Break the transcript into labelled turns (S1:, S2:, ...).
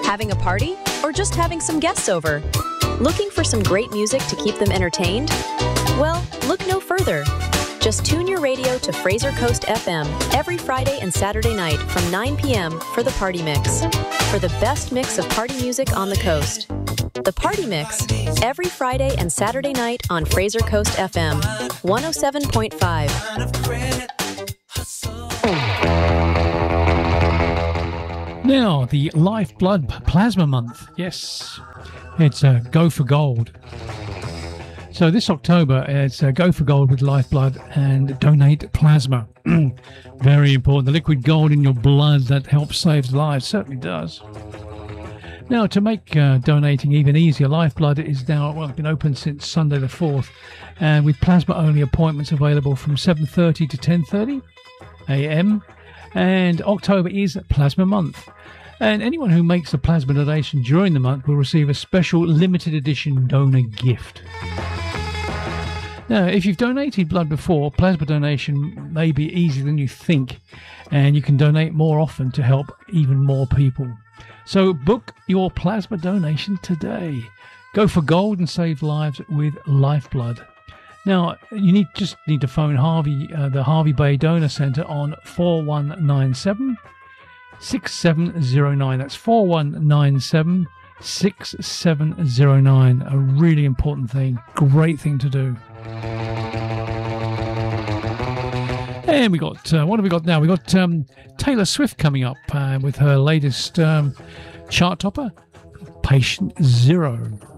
S1: Having a party? Or just having some guests over? Looking for some great music to keep them entertained? Well, look no further. Just tune your radio to Fraser Coast FM every Friday and Saturday night from 9 p.m. for The Party Mix. For the best mix of party music on the coast. The Party Mix, every Friday and Saturday night on Fraser Coast FM, 107.5.
S2: Now, the Lifeblood Plasma Month. Yes, it's Go for Gold. So this October, it's Go for Gold with Lifeblood and donate plasma. Very important. The liquid gold in your blood that helps save lives. Certainly does. Now, to make donating even easier, Lifeblood is now been open since Sunday the 4th, and with plasma-only appointments available from 7:30 to 10:30 a.m. And October is Plasma Month. And anyone who makes a plasma donation during the month will receive a special limited edition donor gift. Now, if you've donated blood before, plasma donation may be easier than you think, and you can donate more often to help even more people. So book your plasma donation today. Go for gold and save lives with Lifeblood. Now, you just need to phone Harvey, the Harvey Bay Donor Centre on 4197-6709. That's 4197-6709. A really important thing. Great thing to do. And we got, what have we got now? We got Taylor Swift coming up with her latest chart topper, Patient Zero.